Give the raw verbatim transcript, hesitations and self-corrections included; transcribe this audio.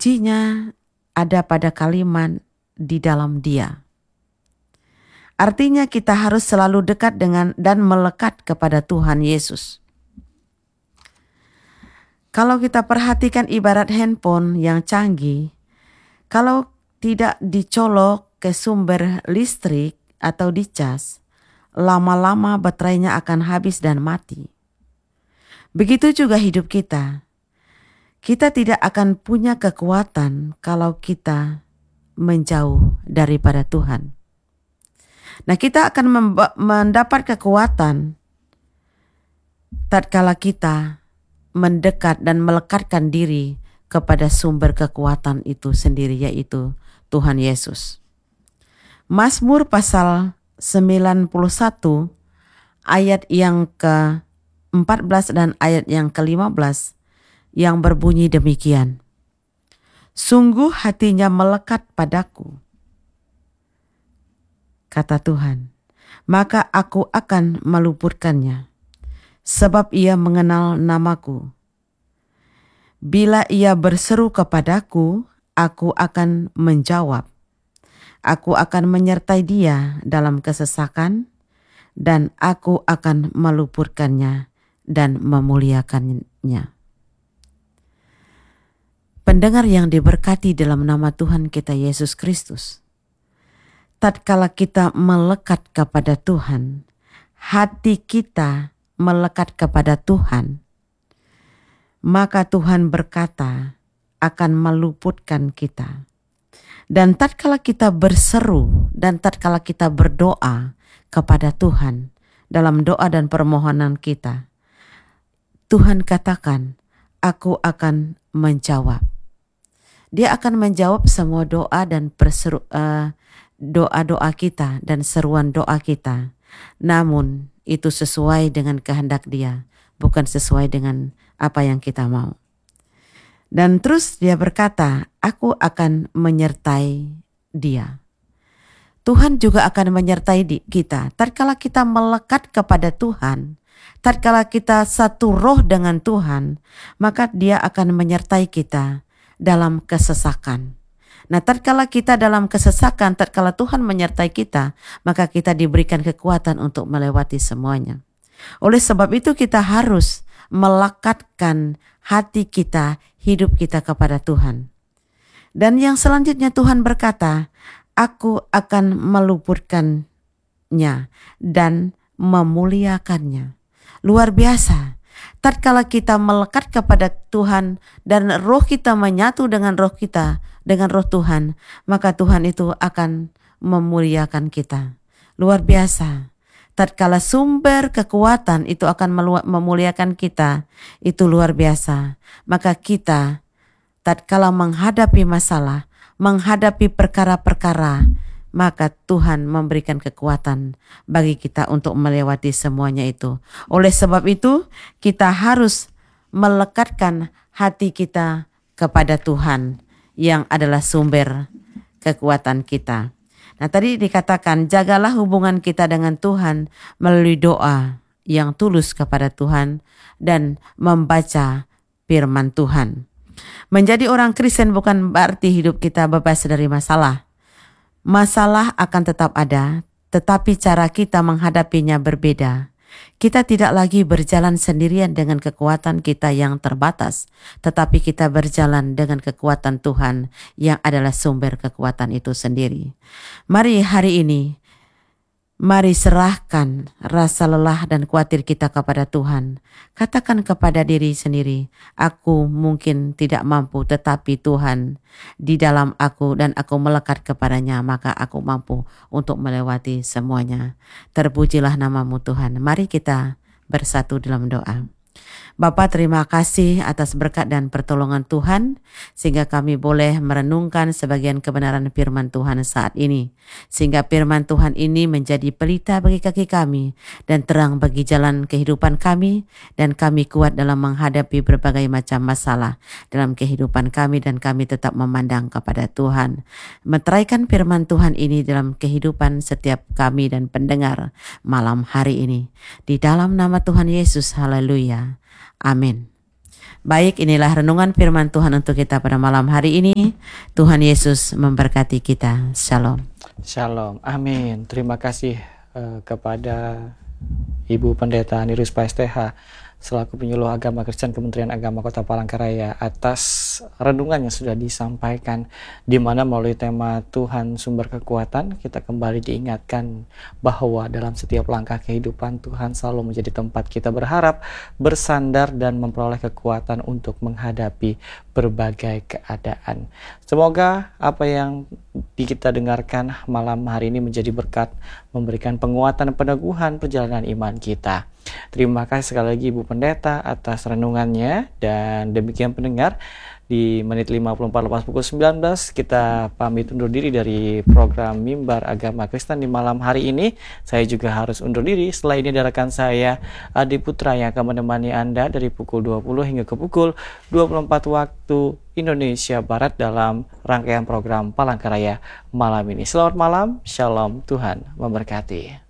kuncinya ada pada kalimat di dalam Dia. Artinya kita harus selalu dekat dengan dan melekat kepada Tuhan Yesus. Kalau kita perhatikan ibarat handphone yang canggih, kalau tidak dicolok ke sumber listrik atau dicas, lama-lama baterainya akan habis dan mati. Begitu juga hidup kita. Kita tidak akan punya kekuatan kalau kita menjauh daripada Tuhan. Nah, kita akan mendapat kekuatan tatkala kita mendekat dan melekatkan diri kepada sumber kekuatan itu sendiri, yaitu Tuhan Yesus. Mazmur pasal sembilan puluh satu ayat yang ke empat belas dan ayat yang ke lima belas yang berbunyi demikian. Sungguh hatinya melekat padaku, kata Tuhan, maka aku akan meluputkannya, sebab ia mengenal namaku. Bila ia berseru kepadaku, aku akan menjawab. Aku akan menyertai dia dalam kesesakan, dan aku akan meluputkannya dan memuliakannya. Pendengar yang diberkati dalam nama Tuhan kita Yesus Kristus, tatkala kita melekat kepada Tuhan, hati kita melekat kepada Tuhan, maka Tuhan berkata akan meluputkan kita. Dan tatkala kita berseru dan tatkala kita berdoa kepada Tuhan dalam doa dan permohonan kita, Tuhan katakan, aku akan menjawab. Dia akan menjawab semua doa dan perseru, uh, doa-doa kita dan seruan doa kita. Namun itu sesuai dengan kehendak Dia, bukan sesuai dengan apa yang kita mau. Dan terus Dia berkata, aku akan menyertai dia. Tuhan juga akan menyertai di kita. Tatkala kita melekat kepada Tuhan, tatkala kita satu roh dengan Tuhan, maka Dia akan menyertai kita dalam kesesakan. Nah, tatkala kita dalam kesesakan, tatkala Tuhan menyertai kita, maka kita diberikan kekuatan untuk melewati semuanya. Oleh sebab itu kita harus melekatkan hati kita, hidup kita kepada Tuhan. Dan yang selanjutnya Tuhan berkata, aku akan meluputkannya dan memuliakannya. Luar biasa. Tatkala kita melekat kepada Tuhan dan roh kita menyatu dengan roh kita, dengan roh Tuhan, maka Tuhan itu akan memuliakan kita. Luar biasa. Tatkala sumber kekuatan itu akan memuliakan kita, itu luar biasa. Maka kita tatkala menghadapi masalah, menghadapi perkara-perkara, maka Tuhan memberikan kekuatan bagi kita untuk melewati semuanya itu. Oleh sebab itu, kita harus melekatkan hati kita kepada Tuhan yang adalah sumber kekuatan kita. Nah, tadi dikatakan, jagalah hubungan kita dengan Tuhan melalui doa yang tulus kepada Tuhan dan membaca firman Tuhan. Menjadi orang Kristen bukan berarti hidup kita bebas dari masalah. Masalah akan tetap ada, tetapi cara kita menghadapinya berbeda. Kita tidak lagi berjalan sendirian dengan kekuatan kita yang terbatas, tetapi kita berjalan dengan kekuatan Tuhan yang adalah sumber kekuatan itu sendiri. Mari hari ini, mari serahkan rasa lelah dan khawatir kita kepada Tuhan. Katakan kepada diri sendiri, aku mungkin tidak mampu, tetapi Tuhan di dalam aku dan aku melekat kepadanya, maka aku mampu untuk melewati semuanya. Terpujilah namamu Tuhan. Mari kita bersatu dalam doa. Bapa, terima kasih atas berkat dan pertolongan Tuhan, sehingga kami boleh merenungkan sebagian kebenaran firman Tuhan saat ini. Sehingga firman Tuhan ini menjadi pelita bagi kaki kami dan terang bagi jalan kehidupan kami, dan kami kuat dalam menghadapi berbagai macam masalah dalam kehidupan kami, dan kami tetap memandang kepada Tuhan. Meteraikan firman Tuhan ini dalam kehidupan setiap kami dan pendengar malam hari ini. Di dalam nama Tuhan Yesus, haleluya. Amin. Baik, inilah renungan firman Tuhan untuk kita pada malam hari ini. Tuhan Yesus memberkati kita. Shalom. Shalom. Amin. Terima kasih uh, kepada Ibu Pendeta Nirus P S T H selaku penyuluh agama Kristen Kementerian Agama Kota Palangkaraya atas renungan yang sudah disampaikan, di mana melalui tema Tuhan sumber kekuatan kita kembali diingatkan bahwa dalam setiap langkah kehidupan Tuhan selalu menjadi tempat kita berharap, bersandar dan memperoleh kekuatan untuk menghadapi berbagai keadaan. Semoga apa yang kita dengarkan malam hari ini menjadi berkat, memberikan penguatan peneguhan perjalanan iman kita. Terima kasih sekali lagi Ibu Pendeta atas renungannya, dan demikian pendengar, di menit lima puluh empat lepas pukul sembilan belas kita pamit undur diri dari program Mimbar Agama Kristen di malam hari ini. Saya juga harus undur diri. Setelah ini ada rekan saya Adi Putra yang akan menemani Anda dari pukul dua puluh hingga ke pukul dua puluh empat waktu Indonesia Barat dalam rangkaian program Palangkaraya malam ini. Selamat malam, Shalom, Tuhan memberkati.